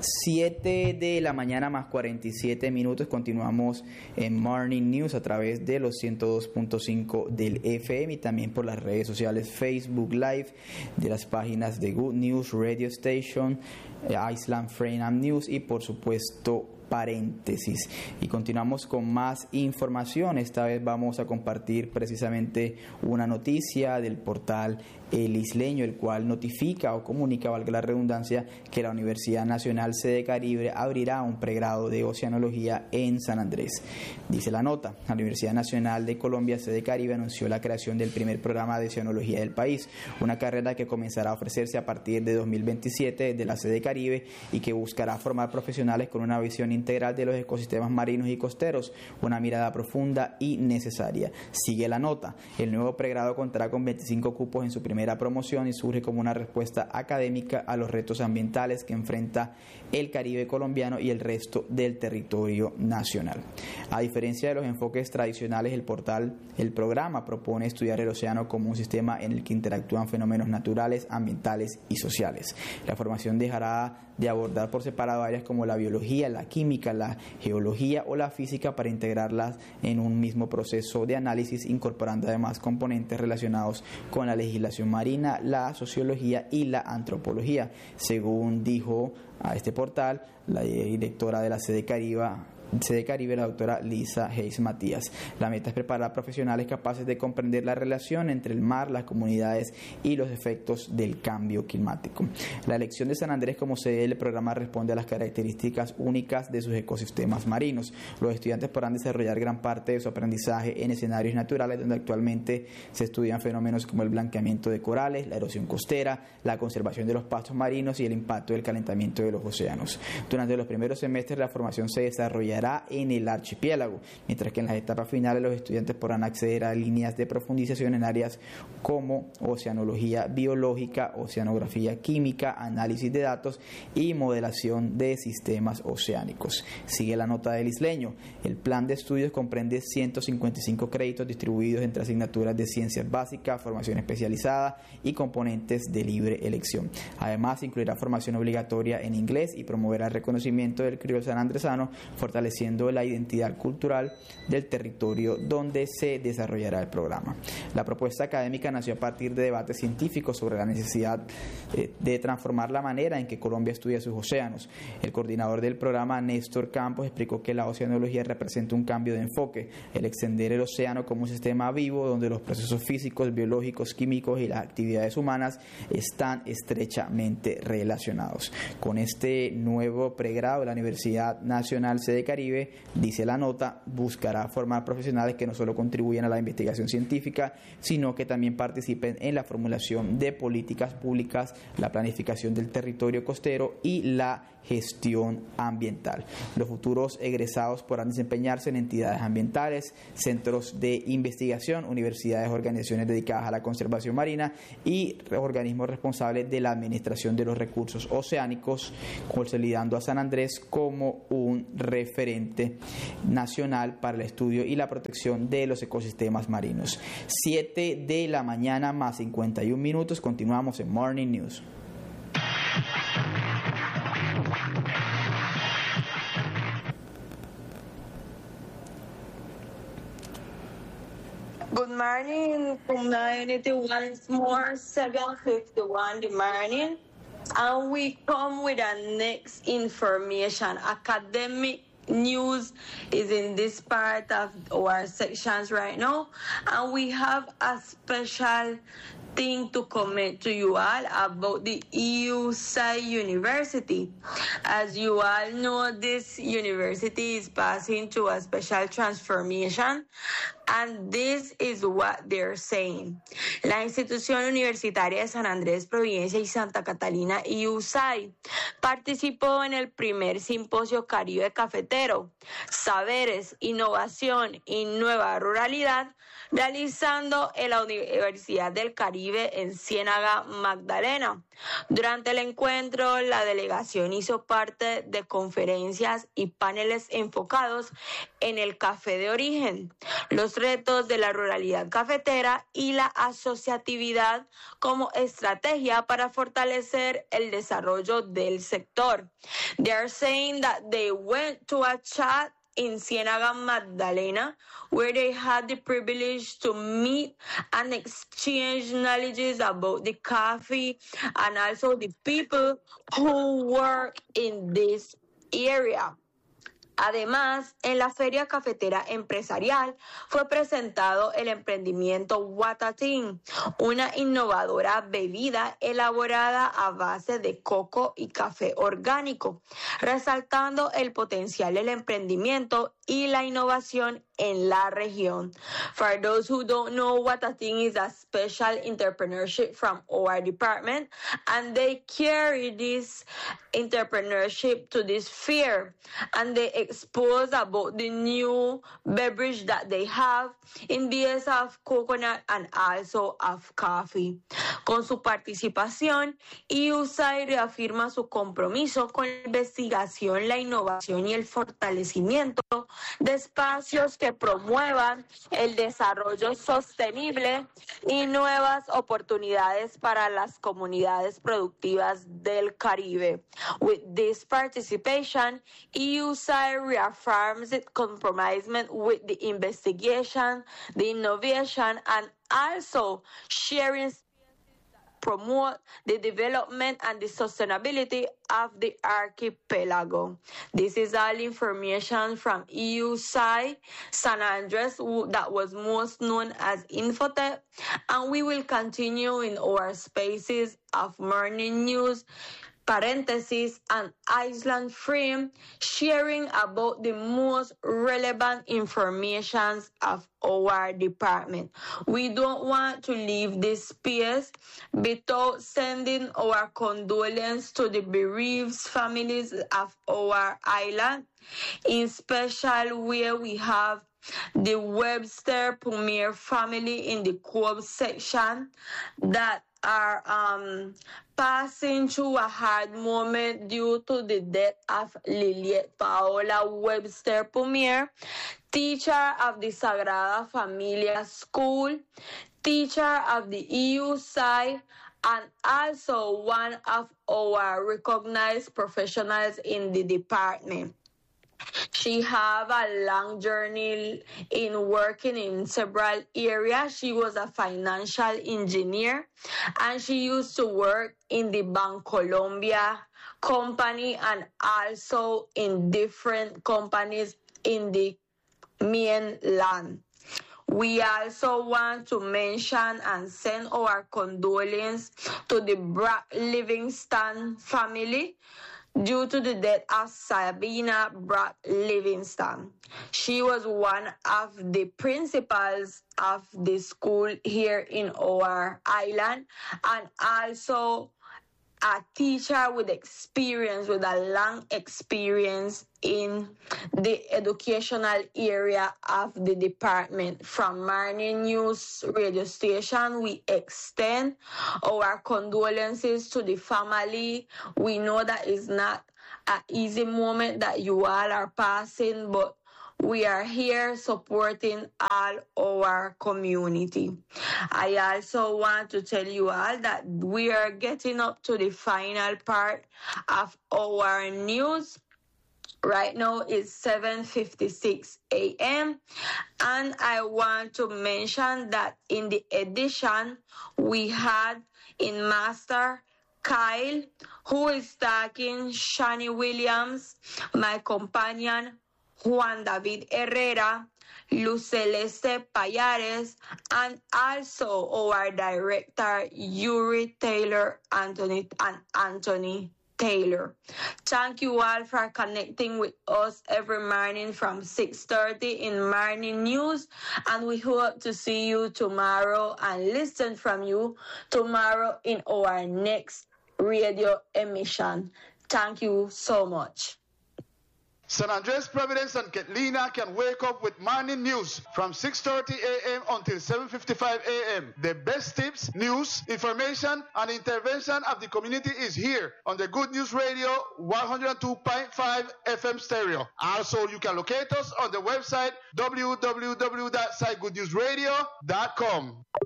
7 de la mañana más 47 minutos. Continuamos en Morning News a través de los 102.5 del FM y también por las redes sociales Facebook Live de las páginas de Good News Radio Station, Island Freedom News y por supuesto paréntesis. Y continuamos con más información. Esta vez vamos a compartir precisamente una noticia del portal El Isleño, el cual notifica o comunica, valga la redundancia, que la Universidad Nacional Sede Caribe abrirá un pregrado de Oceanología en San Andrés. Dice la nota: la Universidad Nacional de Colombia Sede Caribe anunció la creación del primer programa de Oceanología del país, una carrera que comenzará a ofrecerse a partir de 2027 desde la Sede Caribe y que buscará formar profesionales con una visión integral de los ecosistemas marinos y costeros, una mirada profunda y necesaria. Sigue la nota: el nuevo pregrado contará con 25 cupos en su primera promoción y surge como una respuesta académica a los retos ambientales que enfrenta el Caribe colombiano y el resto del territorio nacional. A diferencia de los enfoques tradicionales, el programa propone estudiar el océano como un sistema en el que interactúan fenómenos naturales, ambientales y sociales. La formación dejará de abordar por separado áreas como la biología, la química, la geología o la física para integrarlas en un mismo proceso de análisis, incorporando además componentes relacionados con la legislación marina, la sociología y la antropología, según dijo a este portal la directora de la Sede Caribe, la doctora Lisa Hayes Matías. La meta es preparar profesionales capaces de comprender la relación entre el mar, las comunidades y los efectos del cambio climático. La elección de San Andrés como sede del programa responde a las características únicas de sus ecosistemas marinos. Los estudiantes podrán desarrollar gran parte de su aprendizaje en escenarios naturales donde actualmente se estudian fenómenos como el blanqueamiento de corales, la erosión costera, la conservación de los pastos marinos y el impacto del calentamiento de los océanos. Durante los primeros semestres la formación se desarrollará en el archipiélago, mientras que en las etapas finales los estudiantes podrán acceder a líneas de profundización en áreas como oceanología biológica, oceanografía química, análisis de datos y modelación de sistemas oceánicos. Sigue la nota del Isleño: el plan de estudios comprende 155 créditos distribuidos entre asignaturas de ciencias básicas, formación especializada y componentes de libre elección. Además, incluirá formación obligatoria en inglés y promoverá el reconocimiento del criol sanandresano, fortaleciendo la identidad cultural del territorio donde se desarrollará el programa. La propuesta académica nació a partir de debates científicos sobre la necesidad de transformar la manera en que Colombia estudia sus océanos. El coordinador del programa, Néstor Campos, explicó que la oceanología representa un cambio de enfoque, el extender el océano como un sistema vivo donde los procesos físicos, biológicos, químicos y las actividades humanas están estrechamente relacionados. Con este nuevo pregrado, la Universidad Nacional Sede Caribe, dice la nota, buscará formar profesionales que no solo contribuyan a la investigación científica, sino que también participen en la formulación de políticas públicas, la planificación del territorio costero y la gestión ambiental. Los futuros egresados podrán desempeñarse en entidades ambientales, centros de investigación, universidades, organizaciones dedicadas a la conservación marina y organismos responsables de la administración de los recursos oceánicos, consolidando a San Andrés como un referente nacional para el estudio y la protección de los ecosistemas marinos. 7 de la mañana más 51 minutos. Continuamos en Morning News. Good morning, community. Once more, 7:51 the morning, and we come with our next information. Academic news is in this part of our sections right now, and we have a special thing to comment to you all about the USAI University. As you all know, this university is passing through a special transformation, and this is what they're saying. La institución universitaria de San Andrés, Providencia y Santa Catalina, USAI, participó en el primer simposio Caribe Cafetero, Saberes, Innovación y Nueva Ruralidad, realizando en la Universidad del Caribe en Ciénaga, Magdalena. Durante el encuentro, la delegación hizo parte de conferencias y paneles enfocados en el café de origen, los los retos de la ruralidad cafetera y la asociatividad como estrategia para fortalecer el desarrollo del sector. They are saying that they went to a chat in Ciénaga Magdalena, where they had the privilege to meet and exchange knowledge about the coffee and also the people who work in this area. Además, en la Feria Cafetera Empresarial fue presentado el emprendimiento Watatin, una innovadora bebida elaborada a base de coco y café orgánico, resaltando el potencial del emprendimiento y la innovación en la región. For those who don't know, Watatin is a special entrepreneurship from our department, and they carry this entrepreneurship to this fair, and they expose about the new beverage that they have in base of coconut and also of coffee. Con su participación, USAID reafirma su compromiso con la investigación, la innovación y el fortalecimiento de espacios que promuevan el desarrollo sostenible y nuevas oportunidades para las comunidades productivas del Caribe. With this participation, USAID reaffirms its commitment with the investigation, the innovation, and also sharing promote the development and the sustainability of the archipelago. This is all information from USAID San Andres, that was most known as Infotep, and we will continue in our spaces of morning news, parentheses, and Island Frame, sharing about the most relevant information of our department. We don't want to leave this space without sending our condolences to the bereaved families of our island, in special where we have the Webster Premier family in the Cobb section that are passing through a hard moment due to the death of Liliet Paola Webster Pumier, teacher of the Sagrada Familia School, teacher of the USAID, and also one of our recognized professionals in the department. She have a long journey in working in several areas. She was a financial engineer, and she used to work in the Bancolombia company and also in different companies in the mainland. We also want to mention and send our condolences to the Brad Livingston family due to the death of Sabina Brad Livingston. She was one of the principals of the school here in our island, and also a teacher with experience, with a long experience in the educational area of the department. From Morning News radio station, we extend our condolences to the family. We know that it's not an easy moment that you all are passing, but we are here supporting all our community. I also want to tell you all that we are getting up to the final part of our news. Right now it's 7:56 a.m. and I want to mention that in the edition we had in Master Kyle, who is talking, Shani Williams, my companion Juan David Herrera, Luz Celeste Payares, and also our director Yuri Taylor Anthony Taylor. Thank you all for connecting with us every morning from 6:30 in Morning News, and we hope to see you tomorrow and listen from you tomorrow in our next radio emission. Thank you so much. San Andres, Providence, and Ketlina can wake up with morning news from 6:30 a.m. until 7:55 a.m. The best tips, news, information, and intervention of the community is here on the Good News Radio 102.5 FM stereo. Also, you can locate us on the website www.sitegoodnewsradio.com.